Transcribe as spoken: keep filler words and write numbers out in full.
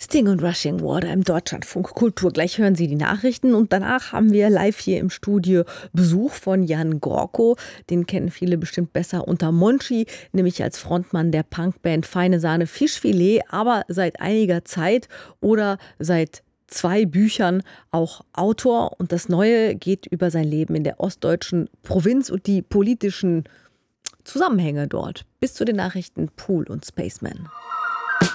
Sting und Rushing Water im Deutschlandfunk Kultur. Gleich hören Sie die Nachrichten und danach haben wir live hier im Studio Besuch von Jan Gorko. Den kennen viele bestimmt besser unter Monchi, nämlich als Frontmann der Punkband Feine Sahne Fischfilet, aber seit einiger Zeit oder seit zwei Büchern auch Autor. Und das Neue geht über sein Leben in der ostdeutschen Provinz und die politischen Zusammenhänge dort. Bis zu den Nachrichten Pool und Spaceman.